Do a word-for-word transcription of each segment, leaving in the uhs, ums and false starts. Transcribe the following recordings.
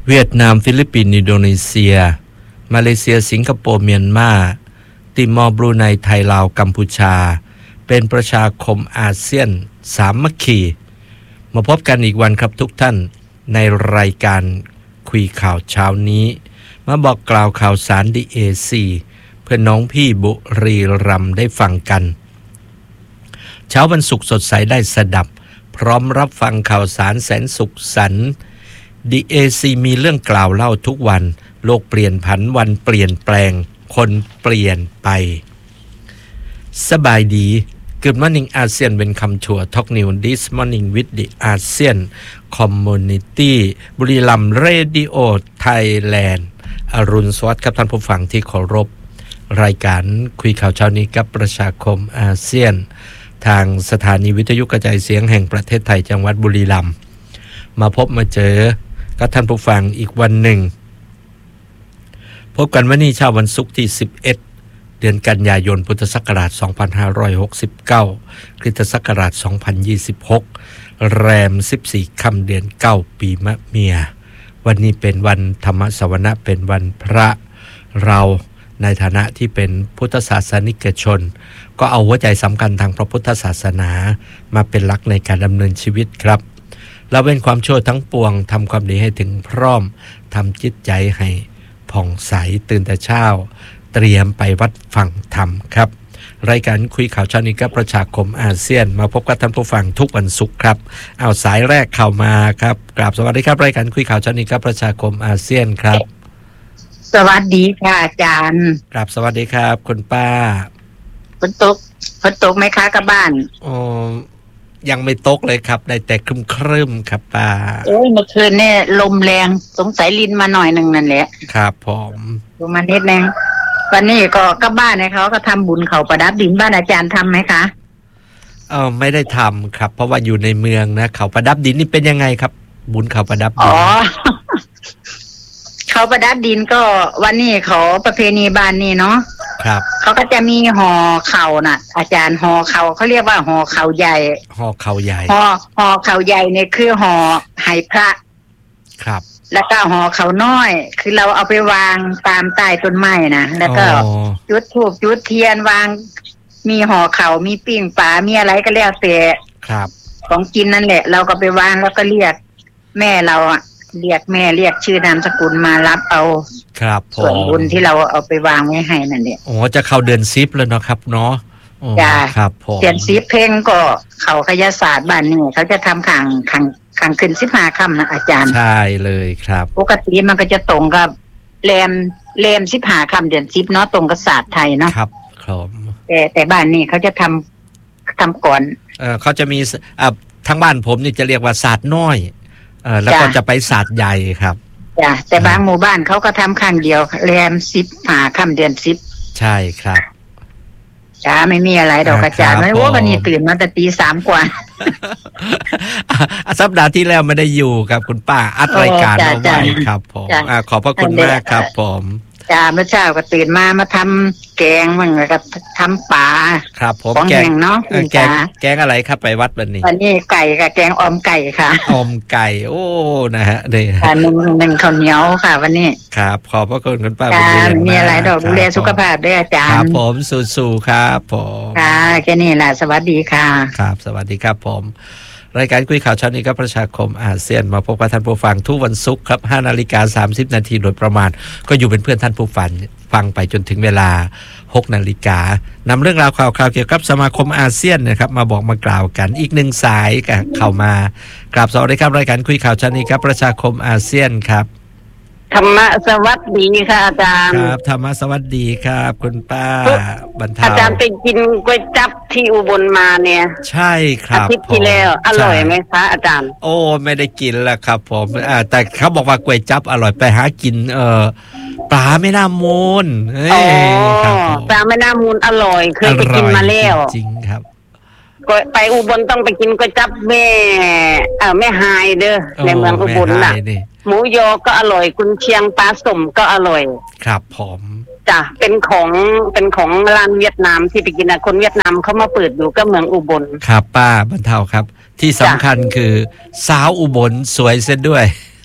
เวียดนามฟิลิปปินส์อินโดนีเซียมาเลเซียสิงคโปร์เมียนมาติมอร์บรูไนไทยลาวกัมพูชาเป็นประชาคมอาเซียนสามัคคีมาพบกันอีกวันครับทุกท่านในรายการคุยข่าวเช้านี้มาบอกกล่าวข่าวสาร ดี เอ ซี เพื่อนน้องพี่บุรีรัมย์ได้ฟังกันเช้าวันศุกร์สดใสได้สดับพร้อมรับฟังข่าวสารแสนสุขสันต์ ดี เอ ซี มีเรื่องกล่าวเล่าทุกวันโลกเปลี่ยนผันวันเปลี่ยนแปลงคนเปลี่ยนไปสบายดี Good morning ASEAN Welcome to a Talk News This morning with the ASEAN Community บุรีรัมย์เรดิโอไทยแลนด์อรุณสวัสดิ์ครับท่านผู้ฟังที่เคารพรายการคุยข่าวเช้านี้กับประชาคมอาเซียนทางสถานีวิทยุกระจายเสียงแห่งประเทศไทยจังหวัดบุรีรัมย์มาพบมาเจอกับท่านผู้ฟังอีกวันหนึ่งพบกันวันนี้เช้าวันศุกร์ที่สิบเอ็ดเดือนกันยายนพุทธศักราชสองพันห้าร้อยหกสิบเก้าคริสตศักราชสองพันยี่สิบหกแรมสิบสี่ค่ำเดือนเก้าปีมะเมียวันนี้เป็นวันธรรมสวนะเป็นวันพระเราในฐานะที่เป็นพุทธศาสนิกชนก็เอาหัวใจสำคัญทางพระพุทธศาสนามาเป็นหลักในการดำเนินชีวิตครับเราเป็นความชั่วทั้งปวงทำความดีให้ถึงพร้อมทำจิตใจให้ผ่องใสตื่นแต่เช้าเตรียมไปวัดฟังธรรมครับรายการคุยข่าวเช้านี้กับประชาคมอาเซียนมาพบกับท่านผู้ฟังทุกวันศุกร์ครับเอาสายแรกเข้ามาครับกราบสวัสดีครับรายการคุยข่าวเช้านี้กับประชาคมอาเซียนครับสวัสดีค่ะอาจารย์กราบสวัสดีครับคุณป้าฝนตกฝนตกไหมคะกับบ้านอ๋อยังไม่ตกเลยครับได้แต่ครึมๆครับป้าโอ้ยเมื่อคืนเนี่ยลมแรงสงสัยลินมาหน่อยนึงนั่นแหละครับผมลมมานิดนึงวันนี้ก็กับบ้านเนี่ยเขาก็ทำบุญเขาประดับดินบ้านอาจารย์ทำไหมคะเออไม่ได้ทำครับเพราะว่าอยู่ในเมืองนะเขาประดับดินนี่เป็นยังไงครับบุญเขาประดับดินอ๋อ เขาประดับดินก็วันนี้เขาประเพณีบ้านนี่เนาะครับเขาก็จะมีห่อเข่าน่ะอาจารย์ห่อเข่าเขาเรียกว่าห่อเข่าใหญ่ห่อเข่าใหญ่ห่อห่อเข่าใหญ่เนี่ยคือห่อไหพระครับแล้วก็ห่อเข่าน้อยคือเราเอาไปวางตามใต้ต้นไม้นะแล้วก็จุดธูปจุดเทียนวางมีห่อเข่ามีปิ้งปลามีอะไรก็แล้วแต่ครับของกินนั่นแหละเราก็ไปวางแล้วก็เรียกแม่เราอ่ะเรียกแม่เรียกชื่อนามสกุลมารับเอาครับส่วนบุญที่เราเอาไปวางไว้ให้นั่นแหละอ๋อจะเข้าเดือนซิปแล้วเนาะครับเนาะจ้าครับผมเดือนซิปเพ่งก็เขาคยศาสตร์บ้านนี่เขาจะทำขังขังขังขึ้นสิบห้าค่ำนะอาจารย์ใช่เลยครับปกติมันก็จะตรงกับแรมแรมสิบห้าค่ำเดือนซิปเนาะตรงกับศาสตร์ไทยเนาะครับครับแต่แต่บ้านนี่เขาจะทำทำก่อนเออเขาจะมีอ่าทางบ้านผมนี่จะเรียกว่าศาสตร์น้อยเออแล้วก็จะไปศาสตร์ใหญ่ครับจ้ะแต่บางหมู่บ้านเขาก็ทำครั้งเดียวแรมสิบห้าค่ำเดือนสิบใช่ครับจ้าไม่มีอะไรดอกอาจารย์ไม่ว่าวันนี้ตื่นมาแต่ตีสามกว่าสัปดาห์ที่แล้วไม่ได้อยู่กับคุณป้าอัดรายการเอาไว้ครับผมขอบพระคุณมากครับผมจ้าเมื่อเช้าก็ตื่นมามาทำแกงมั่งแล้วก็ทำปลาครับผมแกงเนาะแกงแกงอะไรครับไปวัดวันนี้วันนี้ไก่กับแกงออมไก่ค่ะออมไก่โอ้นะฮะเดี๋ยวหนึ่งหนึ่งข้าวเหนียวค่ะวันนี้ครับขอบพระคุณคุณป้าบุญเรือนมีอะไรดอกดูแลสุขภาพด้วยอาจารย์ครับผมสู้ๆครับผมค่ะแค่นี้แหละสวัสดีค่ะครับสวัสดีครับผมรายการคุยข่าวเช้านี้กับประชาคมอาเซียนมาพบกับท่านผู้ฟังทุกวันศุกร์ครับ ห้านาฬิกาสามสิบนาทีโดยประมาณก็อยู่เป็นเพื่อนท่านผู้ฟังฟังไปจนถึงเวลา หกนาฬิกานำเรื่องราวข่าวๆเกี่ยวกับสมาคมอาเซียนนะครับมาบอกมากล่าวกันอีกหนึ่งสายกับเข้ามากราบสวัสดีครับรายการคุยข่าวเช้านี้กับประชาคมอาเซียนครับธรรมะสวัสดีค่ะอาจารย์ครับธรรมะสวัสดีครับคุณป้าบรรเทาอาจารย์ไปกินก๋วยจั๊บที่อุบลมาเนี่ยใช่ครับอาทิตย์ที่แล้วอร่อยไหมคะอาจารย์โอ้ไม่ได้กินแล้วครับผมอ่าแต่เขาบอกว่าก๋วยจั๊บอร่อยไปหากินเอ่อปลาแม่น้ำมูลเอ้ยครับปลาแม่น้ำมูลอร่อยเคยไปกินมาแล้วจริงครับไปอุบลต้องไปกินก๋วยจั๊บแม่เอ่อแม่หายเด้อในเมืองอุบลน่ะหมูยอก็อร่อยกุนเชียงปลาสมก็อร่อยครับผมจ้ะเป็นของเป็นของร้านเวียดนามที่ไปกินนะคนเวียดนามเขามาเปิดอยู่ก็เมืองอุบลครับป้าบรรเทาครับที่สำคัญคือสาวอุบลสวยเสียด้วย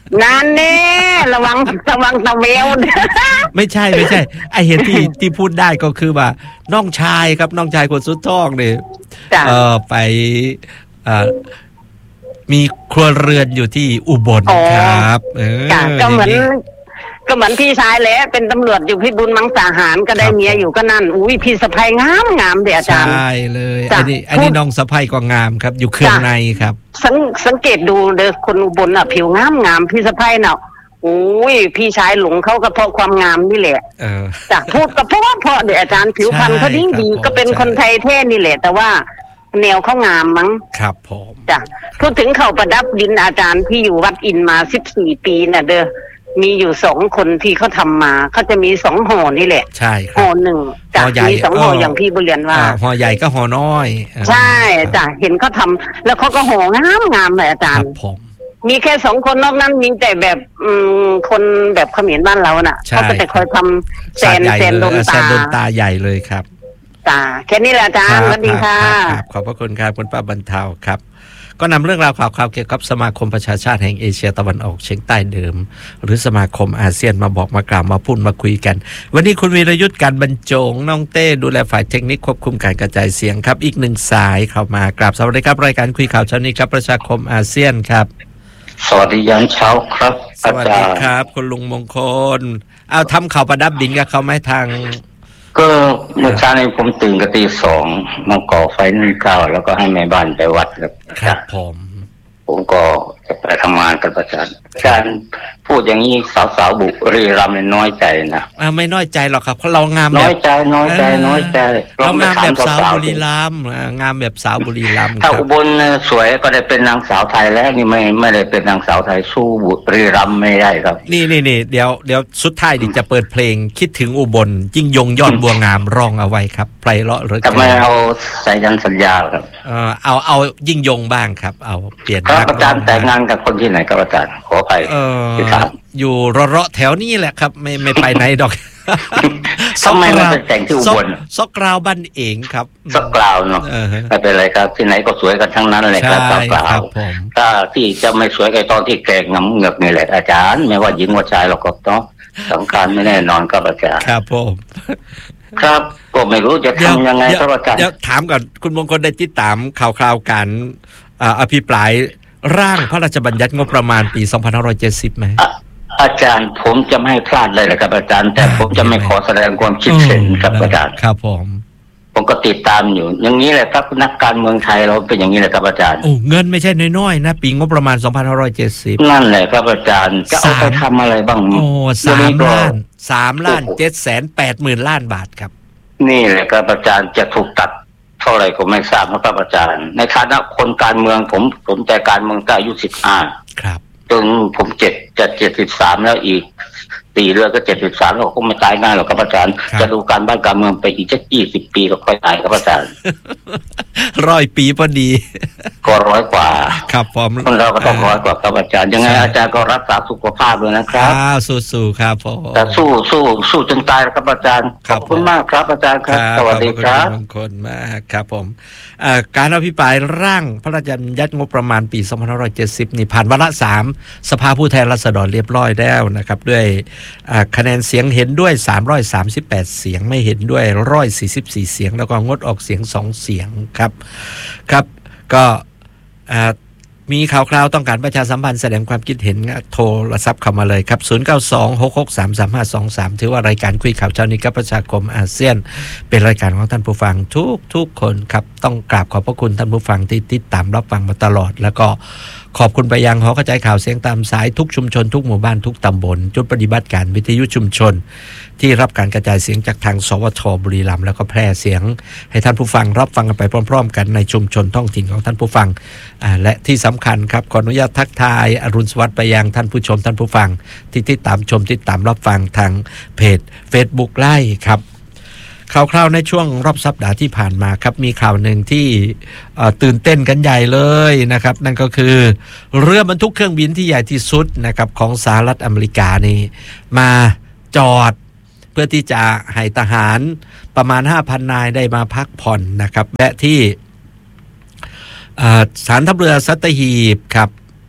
นานแน่ระวังระวังตะเวลไม่ใช่ไม่ใช่ไอเหตุที่ที่พูดได้ก็คือว่าน้องชายครับน้องชายคนสุดท้องเนี่ยเออไปเอ่อมีครัวเรือนอยู่ที่อุบลครับเออก็เหมือนก็เหมือนพี่ชายแหละเป็นตำรวจอยู่พิบูลมังสาหารก็ได้เมียอยู่ก็นั่นอุ้ยพี่สะใภ้งามงามเดี๋ยวอาจารย์ใช่เลยอันนี้อันนี้น้องสะใภ้ก็งามครับอยู่เครื่องในครับสังสังเกตดูเด้อคนอุบลอ่ะผิวงามงามพี่สะใภ้เนาะโอ้ยพี่ชายหลงเขาก็เพราะความงามนี่แหละเออจากพูดก็เพราะว่าเพราะเดี๋ยวอาจารย์ผิวพรรณเขาดีดีก็เป็นคนไทยแท้นี่แหละแต่ว่าแนวเขางามมั้งครับผมจ้ะพูดถึงเขาประดับดินอาจารย์พี่อยู่วัดอินมาสิบสี่ปีน่ะเด้อมีอยู่สองคนที่เขาทำมาเขาจะมีสองห่อนี่แหละใช่ครับห่อหนึ่งจากมีสองห่ออย่างพี่บุญเรียนว่าห่อใหญ่ก็ห่อน้อยใช่จ้ะเห็นเขาทำแล้วเขาก็ห่องามงามเลยอาจารย์มีแค่สองคนนอกนั้นมีแต่แบบอืมคนแบบเขมรบ้านเราน่ะเขาก็จะคอยทำแซนแซนโดนตาแซนโดนตาใหญ่เลยครับจ้ะแค่นี้แหละอาจารย์สวัสดีค่ะขอบพระคุณครับคุณป้าบรรเทาครับก็นำเรื่องราวข่าวๆเกี่ยวกับสมาคมประชาชาติแห่งเอเชียตะวันออกเฉียงใต้เดิมหรือสมาคมอาเซียนมาบอกมากล่าวมาพูดมาคุยกันวันนี้คุณวีรยุทธ์การบรรจงน้องเต้ดูแลฝ่ายเทคนิคควบคุมการกระจายเสียงครับอีกหนึ่งสายเข้ามากราบสวัสดีครับรายการคุยข่าวเช้านี้ครับประชาคมอาเซียนครับสวัสดียามเช้าครับสวัสดีครับคุณลุงมงคลเอาทำข่าวประดับดินกับเขาไหมทางก็เมื่อเช้านี้ผมตื่นกะตีสองมาก่อไฟนึ่งข้าวแล้วก็ให้แม่บ้านไปวัดครับผมผมก็จะไปทำงานกันประจำการพูดอย่างนี้สาวๆบุรีรัมย์น้อยใจนะอ่าไม่น้อยใจหรอกครับเพราะเรางามแบบน้อยใจน้อยใจน้อยใจเรางามแบบสาวบุรีรัมย์งามแบบสาวบุรีรัมย์ถ้าอุบลสวยก็ได้เป็นนางสาวไทยแล้วนี่ไม่ไม่ได้เป็นนางสาวไทยสู้บุรีรัมย์ไม่ได้ครับนี่นี่นี่เดี๋ยวเดี๋ยวสุดท้ายดิจะเปิดเพลงคิดถึงอุบลยิ่งยงยอดบัวงามร้องเอาไว้ครับไพเราะเหลือเกินทำไมเอาสายันสัญญาครับเออเอาเอายิ่งยงบ้างครับเอาเปลี่ยนครับอาจารย์แต่งงานกับคนที่ไหนครับอาจารย์ขอไปที่ถามอยู่รอๆแถวนี้แหละครับไม่ไม่ไปไหนดอกทำไมไม่ไปแต่งที่อุบลซอกกราวบ้านเองครับซอกกราวเนาะไม่เป็นไรครับที่ไหนก็สวยกันทั้งนั้นเลยครับซอกกราวถ้าที่จะไม่สวยไอ้ตอนที่แก่งำเงือกนี่แหละอาจารย์ไม่ว่าหญิงว่าชายหรอกครับเนาะสังขารไม่แน่นอนครับอาจารย์ครับผมครับก็ไม่รู้จะทำยังไงครับอาจารย์เดี๋ยวถามก่อนคุณมงคลได้ติดตามข่าวคราวการอภิปรายร่างพระราชบัญญัติงบประมาณปีสองพันห้าร้อยเจ็ดสิบไหมอาจารย์ผมจะไม่ให้พลาดเลยนะครับอาจารย์แต่ผมจะไม่ขอแสดงความคิดเห็นครับอาจารย์ครับผมผมก็ติดตามอยู่อย่างนี้แหละครับนักการเมืองไทยเราเป็นอย่างนี้แหละครับอาจารย์โอ้เงินไม่ใช่น้อยๆนะปีงบประมาณสองพันห้าร้อยเจ็ดสิบนั่นแหละครับอาจารย์จะเอาไปทำอะไรบ้างโอ้สามล้านสามล้านเจ็ดแสนแปดหมื่นล้านบาทครับนี่แหละครับอาจารย์จะถูกตัดเท่าไหร่ก็ไม่ทราบนะครับอาจารย์ในฐานะคนการเมืองผมสนใจการเมืองตั้งอายุสิบห้าครับจนผมเจ็ดจะเจ็ดสิบสามแล้วอีกตีเรือก็เจ็ดสิบสามเราก็ไม่ตายง่ายหรอกครับอาจารย์จะดูการบ้านการเมืองไปอีกสักยี่สิบปีก็ค่อยตายครับอาจารย์ร้อยปีพอดีก็ร้อยกว่าครับผมคนเราก็ต้องร้อยกว่าครับอาจารย์ยังไงอาจารย์ก็รักษาสุขภาพด้วยนะครับสู้ๆครับผมแต่สู้สู้สู้จนตายครับอาจารย์ขอบคุณมากครับอาจารย์ครับสวัสดีครับขอบคุณมากครับผมการอภิปรายร่างพระราชบัญญัติงบประมาณปีสองพันห้าร้อยเจ็ดสิบนี่ผ่านวาระสามสภาผู้แทนราษฎรเรียบร้อยแล้วนะครับด้วยคะแนนเสียงเห็นด้วยสามร้อยสามสิบแปดเสียงไม่เห็นด้วยหนึ่งร้อยสี่สิบสี่เสียงแล้วก็งดออกเสียงสองเสียงครับครับก็มีข่าวคราวต้องการประชาสัมพันธ์แสดงความคิดเห็นโทรศัพท์เข้ามาเลยครับศูนย์ เก้า สอง หก หก สาม สาม ห้า สอง สามถือว่ารายการคุยข่าวเช้านี้กับประชาคมอาเซียนเป็นรายการของท่านผู้ฟังทุกทุกคนครับต้องกราบขอบพระคุณท่านผู้ฟังที่ติดตามรับฟังมาตลอดแล้วก็ขอบคุณไปยังหอกระจายข่าวเสียงตามสายทุกชุมชนทุกหมู่บ้านทุกตำบลจุดปฏิบัติการวิทยุชุมชนที่รับการกระจายเสียงจากทางสวทบุรีรัมย์แล้วก็แพร่เสียงให้ท่านผู้ฟังรับฟังกันไปพร้อมๆกันในชุมชนท้องถิ่นของท่านผู้ฟังและที่สำคัญครับขออนุญาตทักทายอรุณสวัสดิ์ไปยังท่านผู้ชมท่านผู้ฟังที่ติดตามชมติดตามรับฟังทางเพจ Facebook ไลฟ์ครับข่าวคราวในช่วงรอบสัปดาห์ที่ผ่านมาครับมีข่าวหนึ่งที่ตื่นเต้นกันใหญ่เลยนะครับนั่นก็คือเรือบรรทุกเครื่องบินที่ใหญ่ที่สุดนะครับของสหรัฐอเมริกานี่มาจอดเพื่อที่จะให้ทหารประมาณ ห้าพัน นายได้มาพักผ่อนนะครับและที่สถานทัพเรือสัตหีบครับ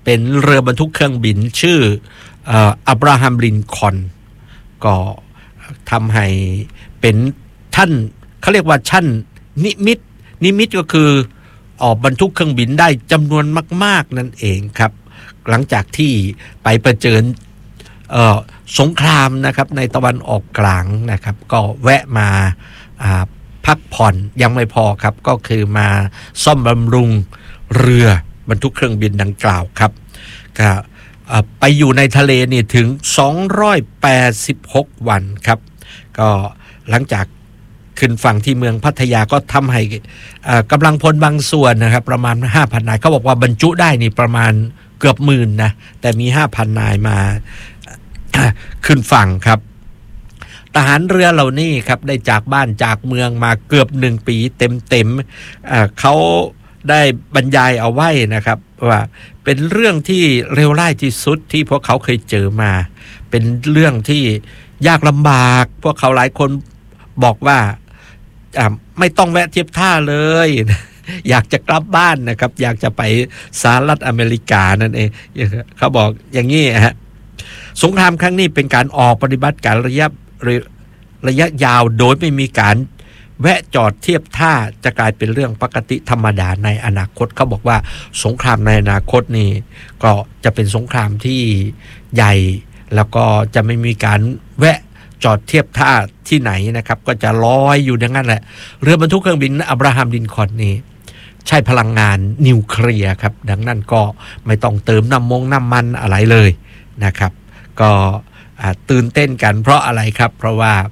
เป็นเรือบรรทุกเครื่องบินชื่ออับราฮัมลินคอล์นก็ทำให้เป็นท่านเขาเรียกว่าชั้นนิมิตนิมิตก็คือออกบรรทุกเครื่องบินได้จำนวนมากๆนั่นเองครับหลังจากที่ไปเผชิญสงครามนะครับในตะวันออกกลางนะครับก็แวะมาพักผ่อนยังไม่พอครับก็คือมาซ่อมบำรุงเรือบรรทุกเครื่องบินดังกล่าวครับก็ไปอยู่ในทะเลนี่ถึงสองร้อยแปดสิบหกวันครับก็หลังจากขึ้นฝั่งที่เมืองพัทยาก็ทำให้กำลังพลบางส่วนนะครับประมาณ ห้าพัน นายเขาบอกว่าบรรจุได้นี่ประมาณเกือบหมื่นนะแต่มี ห้าพัน นายมาขึ้นฝั่งครับทหารเรือเหล่านี้ครับได้จากบ้านจากเมืองมาเกือบหนึ่งปีเต็มๆ เอ่อ เขาได้บรรยายเอาไว้นะครับว่าเป็นเรื่องที่เลวร้ายที่สุดที่พวกเขาเคยเจอมาเป็นเรื่องที่ยากลำบากพวกเขาหลายคนบอกว่าไม่ต้องแวะเทียบท่าเลยอยากจะกลับบ้านนะครับอยากจะไปสหรัฐอเมริกานั่นเองเขาบอกอย่างนี้ฮะสงครามครั้งนี้เป็นการออกปฏิบัติการระยะระยะยาวโดยไม่มีการแวะจอดเทียบท่าจะกลายเป็นเรื่องปกติธรรมดาในอนาคตเขาบอกว่าสงครามในอนาคตนี่ก็จะเป็นสงครามที่ใหญ่แล้วก็จะไม่มีการแวะจอดเทียบท่าที่ไหนนะครับก็จะลอยอยู่อย่างนั้นแหละเรือบรรทุกเครื่องบินอับราฮัมลินคอล์นนี่ใช้พลังงานนิวเคลียร์ครับดังนั้นก็ไม่ต้องเติมน้ำมงน้ำมันอะไรเลยนะครับก็ตื่นเต้นกันเพราะอะไรครับเพราะว่า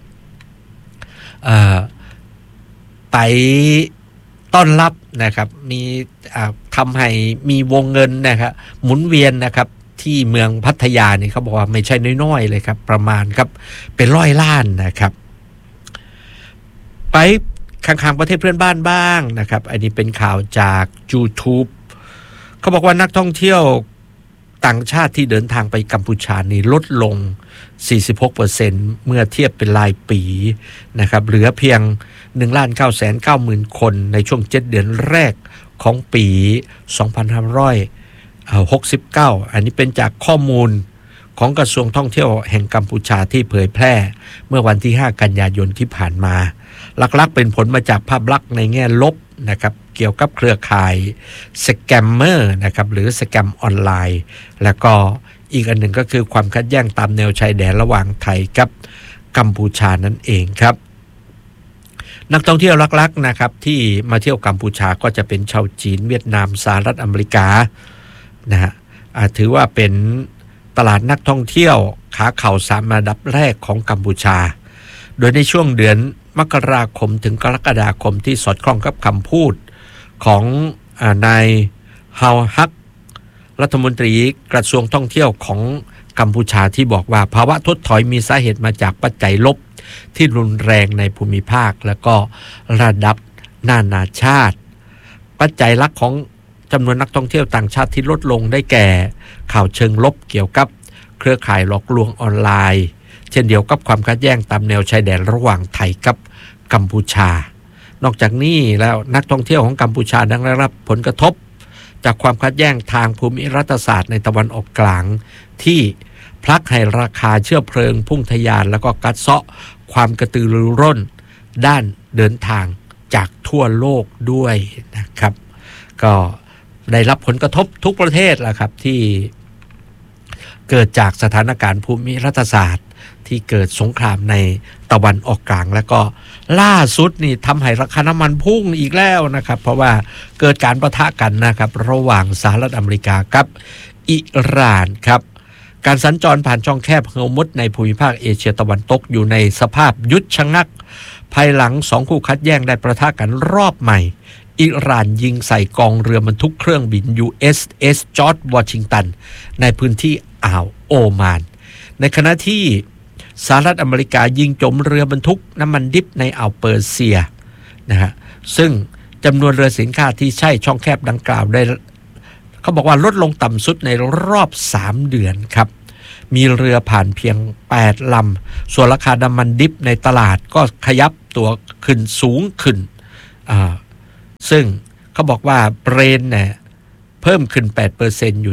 ไปต้อนรับนะครับมีทำให้มีวงเงินนะครับหมุนเวียนนะครับที่เมืองพัทยานี่เขาบอกว่าไม่ใช่น้อยๆเลยครับประมาณครับเป็นร้อยล้านนะครับไปข้างๆประเทศเพื่อนบ้านบ้างนะครับอันนี้เป็นข่าวจาก YouTube เขาบอกว่านักท่องเที่ยวต่างชาติที่เดินทางไปกัมพูชานี่ลดลง สี่สิบหกเปอร์เซ็นต์ เมื่อเทียบเป็นรายปีนะครับเหลือเพียง หนึ่งล้านเก้าแสนเก้าหมื่น คนในช่วงเจ็ดเดือนแรกของปีสองพันห้าร้อยหกสิบเก้าอันนี้เป็นจากข้อมูลของกระทรวงท่องเที่ยวแห่งกัมพูชาที่เผยแพร่เมื่อวันที่ห้ากันยายนที่ผ่านมาหลักๆเป็นผลมาจากภาพลักษณ์ในแง่ลบนะครับเกี่ยวกับเครือข่ายสแกมเมอร์นะครับหรือสแกมออนไลน์แล้วก็อีกอันหนึ่งก็คือความขัดแย้งตามแนวชายแดนระหว่างไทยกับกัมพูชานั่นเองครับนักท่องเที่ยวลักๆนะครับที่มาเที่ยวกัมพูชาก็จะเป็นชาวจีนเวียดนามสหรัฐอเมริกานะฮะถือว่าเป็นตลาดนักท่องเที่ยวขาเข่าสามอันดับแรกของกัมพูชาโดยในช่วงเดือนมกราคมถึงกรกฎาคมที่สอดคล้องกับคำพูดของนายฮาวฮักรัฐมนตรีกระทรวงท่องเที่ยวของกัมพูชาที่บอกว่าภาวะถดถอยมีสาเหตุมาจากปัจจัยลบที่รุนแรงในภูมิภาคและก็ระดับนานาชาติปัจจัยหลักของจำนวนนักท่องเที่ยวต่างชาติที่ลดลงได้แก่ข่าวเชิงลบเกี่ยวกับเครือข่ายหลอกลวงออนไลน์เช่นเดียวกับความขัดแย้งตามแนวชายแดนระหว่างไทยกับกัมพูชานอกจากนี้แล้วนักท่องเที่ยวของกัมพูชาได้รับผลกระทบจากความขัดแย้งทางภูมิรัฐศาสตร์ในตะวันออกกลางที่พลักให้ราคาเชื้อเพลิงพุ่งทะยานแล้วก็กัดเซาะความกระตือรือร้นด้านเดินทางจากทั่วโลกด้วยนะครับก็ได้รับผลกระทบทุกประเทศแหละครับที่เกิดจากสถานการณ์ภูมิรัฐศาสตร์ที่เกิดสงครามในตะวันออกกลางแล้วก็ล่าสุดนี่ทำให้ราคาน้ำมันพุ่งอีกแล้วนะครับเพราะว่าเกิดการปะทะกันนะครับระหว่างสหรัฐอเมริกากับอิหร่านครับการสัญจรผ่านช่องแคบเฮอร์มุซในภูมิภาคเอเชียตะวันตกอยู่ในสภาพหยุดชะงักภายหลังสองคู่ขัดแย้งได้ปะทะกันรอบใหม่อิหร่านยิงใส่กองเรือบรรทุกเครื่องบิน ยู เอส เอส จอร์จวอชิงตันในพื้นที่อ่าวโอมานในขณะที่สหรัฐอเมริกายิงจมเรือบรรทุกน้ำมันดิบในอ่าวเปอร์เซียนะฮะซึ่งจำนวนเรือสินค้าที่ใช้ช่องแคบดังกล่าวได้เขาบอกว่าลดลงต่ำสุดในรอบสามเดือนครับมีเรือผ่านเพียงแปดลำส่วนราคาน้ำมันดิบในตลาดก็ขยับตัวขึ้นสูงขึ้นอ่าซึ่งเขาบอกว่าเบรนท์เนี่ยเพิ่มขึ้น แปดเปอร์เซ็นต์ อยู่ที่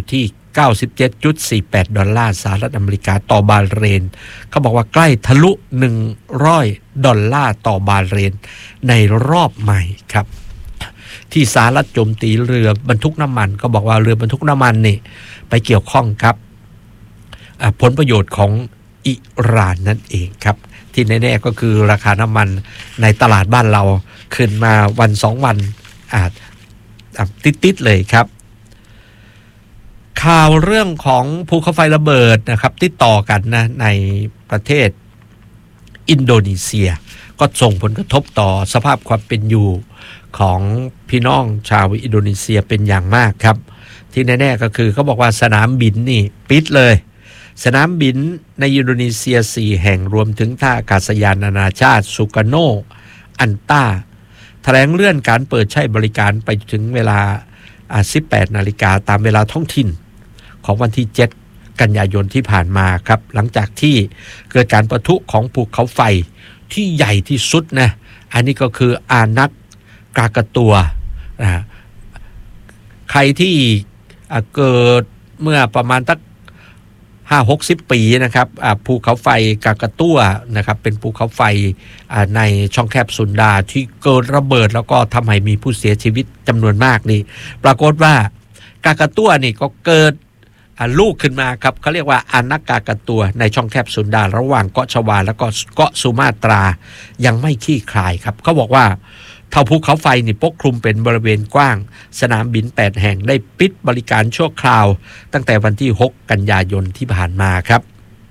เก้าสิบเจ็ดจุดสี่แปด ดอลลาร์สหรัฐอเมริกาต่อบาร์เรนเขาบอกว่าใกล้ทะลุหนึ่งร้อยดอลลาร์ต่อบาร์เรนในรอบใหม่ครับที่สหรัฐโจมตีเรือบรรทุกน้ำมันก็บอกว่าเรือบรรทุกน้ำมันนี่ไปเกี่ยวข้องครับผลประโยชน์ของอิหร่านนั่นเองครับที่แน่ๆก็คือราคาน้ำมันในตลาดบ้านเราขึ้นมาวันสองวันอาจติดๆเลยครับข่าวเรื่องของภูเขาไฟระเบิดนะครับติดต่อกันนะในประเทศอินโดนีเซียก็ส่งผลกระทบต่อสภาพความเป็นอยู่ของพี่น้องชาวอินโดนีเซียเป็นอย่างมากครับที่แน่ๆก็คือเขาบอกว่าสนามบินนี่ปิดเลยสนามบินในอินโดนีเซียสี่แห่งรวมถึงท่าอากาศยานนานาชาติสุการโนอันตาแถลงเลื่อนการเปิดใช้บริการไปถึงเวลาสิบแปดนาฬิกาตามเวลาท้องถิ่นของวันที่เจ็ดกันยายนที่ผ่านมาครับหลังจากที่เกิดการปะทุของภูเขาไฟที่ใหญ่ที่สุดนะอันนี้ก็คืออานักกากาตัวนะใครที่เกิดเมื่อประมาณสักห้าหกสิบปีนะครับภูเขาไฟกากาตัวนะครับเป็นภูเขาไฟในช่องแคบสุนดาที่เกิดระเบิดแล้วก็ทำให้มีผู้เสียชีวิตจำนวนมากนี่ปรากฏว่ากากาตัวนี่ก็เกิดลูกขึ้นมาครับเขาเรียกว่าอานักกากาตัวในช่องแคบสุนดาระหว่างเกาะชวาแล้วก็เกาะสุมาตรายังไม่คลี่คลายครับเขาบอกว่าเท่าภูเขาไฟนี่ปกคลุมเป็นบริเวณกว้างสนามบินแปดแห่งได้ปิดบริการชั่วคราวตั้งแต่วันที่หกกันยายนที่ผ่านมาครับ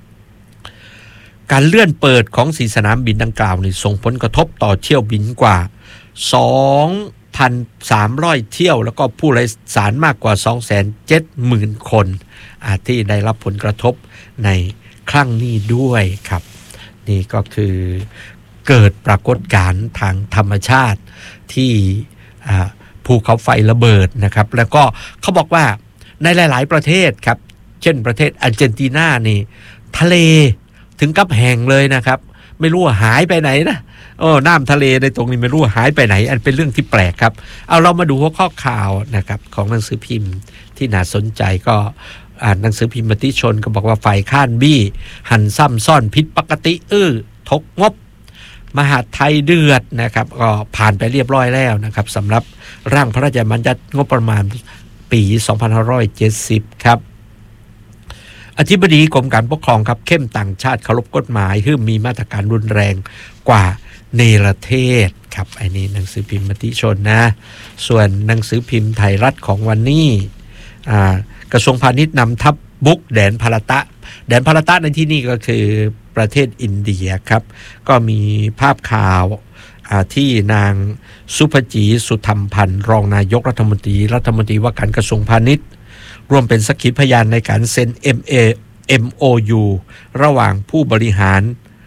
การเลื่อนเปิดของสี่สนามบินดังกล่าวนี่ส่งผลกระทบต่อเที่ยวบินกว่า สองพันสามร้อย เที่ยวแล้วก็ผู้โดยสารมากกว่า สองแสนเจ็ดหมื่น คนที่ได้รับผลกระทบในครั้งนี้ด้วยครับนี่ก็คือเกิดปรากฏการณ์ทางธรรมชาติที่ภูเขาไฟระเบิดนะครับแล้วก็เขาบอกว่าในหลายๆประเทศครับเช่นประเทศอาร์เจนตินานี่ทะเลถึงกับแห้งเลยนะครับไม่รู้ว่าหายไปไหนนะโอ้น้ำทะเลในตรงนี้ไม่รู้ว่าหายไปไหนอันเป็นเรื่องที่แปลกครับเอาเรามาดูหัวข้อข่าวนะครับของหนังสือพิมพ์ที่น่าสนใจก็อ่านหนังสือพิมพ์มติชนก็บอกว่าฝ่ายข้านบี้หันซ้ำซ่อนผิดปกติอื้อทกงบมหาดไทยเดือดนะครับก็ผ่านไปเรียบร้อยแล้วนะครับสำหรับร่างพระราชบัญญัติงบประมาณปีสองพันห้าร้อยเจ็ดสิบครับอธิบดีกรมการปกครองครับเข้มต่างชาติเคารพกฎหมายฮึ่มมีมาตรการรุนแรงกว่าเนรเทศครับอันนี้หนังสือพิมพ์มติชนนะส่วนหนังสือพิมพ์ไทยรัฐของวันนี้กระทรวงพาณิชย์นำทัพบุกแดนพาราตะแดนพาราตะในที่นี่ก็คือประเทศอินเดียครับก็มีภาพข่าวที่นางสุภจีสุธรรมพันธ์รองนายกรัฐมนตรีรัฐมนตรีว่าการกระทรวงพาณิชย์ร่วมเป็นสักขีพยานในการเซ็น เอ็ม เอ เอ็ม โอ ยู ระหว่างผู้บริหาร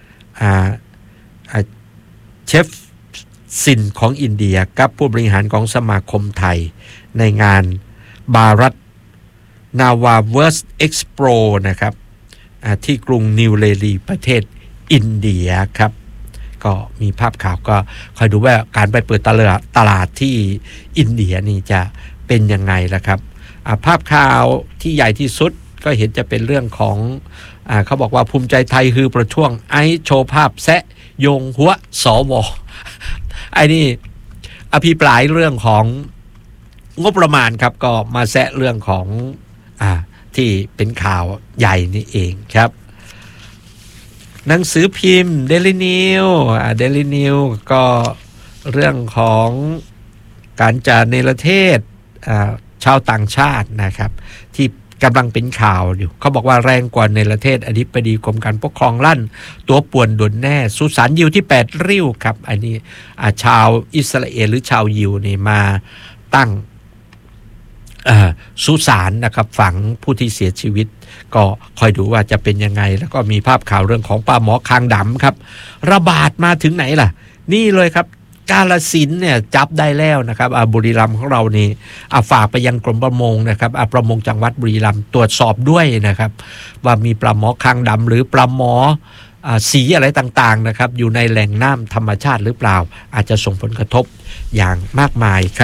เชฟซินของอินเดียกับผู้บริหารของสมาคมไทยในงานบารัตนาวาเวิร์สเอ็กซ์โปรนะครับที่กรุงนิวเดลีประเทศอินเดียครับก็มีภาพข่าวก็คอยดูว่าการไปเปิดตลาดตลาดที่อินเดียนี่จะเป็นยังไงล่ะครับภาพข่าวที่ใหญ่ที่สุดก็เห็นจะเป็นเรื่องของอ่าเขาบอกว่าภูมิใจไทยคือประท้วงไอโชว์ภาพแซะโยงหัวสวไอ้นี่อภิปรายเรื่องของงบประมาณครับก็มาแซะเรื่องของอ่าที่เป็นข่าวใหญ่นี่เองครับหนังสือพิมพ์ Daily News อ่า Daily News ก็เรื่องของการจาเนรเทศอ่าชาวต่างชาตินะครับที่กำลังเป็นข่าวอยู่เขาบอกว่าแรงกว่าในประเทศอธิบดีกรมการปกครองลั่นตัวป่วนด่วนแน่สุสานยิวที่แปดริ้วครับอันนี้ชาวอิสราเอลหรือชาวยิวนี่มาตั้งสุสานนะครับฝังผู้ที่เสียชีวิตก็คอยดูว่าจะเป็นยังไงแล้วก็มีภาพข่าวเรื่องของปลาหมอคางดำครับระบาดมาถึงไหนล่ะนี่เลยครับกาฬสินธุ์เนี่ยจับได้แล้วนะครับบุรีรัมย์ของเรานี่ฝากไปยังกรมประมงนะครับประมงจังหวัดบุรีรัมย์ตรวจสอบด้วยนะครับว่ามีปลาหมอคางดำหรือปลาหมอสีอะไรต่างๆนะครับอยู่ในแหล่งน้ำธรรมชาติหรือเปล่าอาจจะส่งผลกระทบอย่างมากมายครับ